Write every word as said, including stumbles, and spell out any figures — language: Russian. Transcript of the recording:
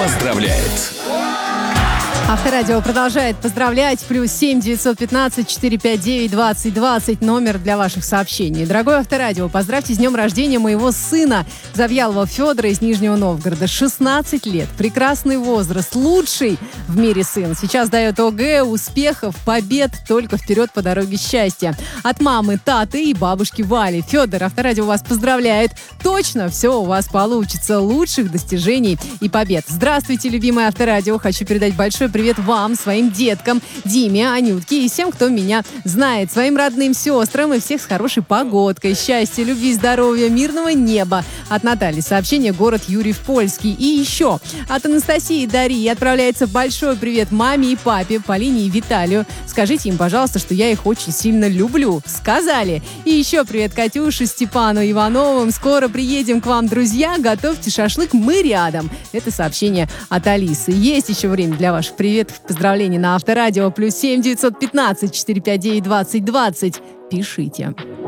поздравляет. Авторадио продолжает поздравлять. Плюс семь девятьсот пятнадцать четыреста пятьдесят девять двадцать двадцать. Номер для ваших сообщений. Дорогой Авторадио, поздравьте с днем рождения моего сына Завьялова Федора из Нижнего Новгорода. шестнадцать лет. Прекрасный возраст. Лучший в мире сын. Сейчас дает ОГЭ, успехов, побед. Только вперед по дороге счастья. От мамы Таты и бабушки Вали. Федор, Авторадио вас поздравляет. Точно все у вас получится. Лучших достижений и побед. Здравствуйте, любимое Авторадио. Хочу передать большой привет вам, своим деткам, Диме, Анютке и всем, кто меня знает, своим родным сестрам и всех с хорошей погодкой, счастья, любви, здоровья, мирного неба. От Натальи сообщение, город Юрьев Польский. И еще от Анастасии и Дарьи отправляется большой привет маме и папе, Полине и Виталию. Скажите им, пожалуйста, что я их очень сильно люблю. Сказали. И еще привет Катюше, Степану Ивановым. Скоро приедем к вам, друзья. Готовьте шашлык, мы рядом. Это сообщение от Алисы. Есть еще время для ваших приветов. Привет, поздравления на Авторадио. Плюс семь девятьсот пятнадцать четыреста пятьдесят девять двадцать двадцать. Пишите.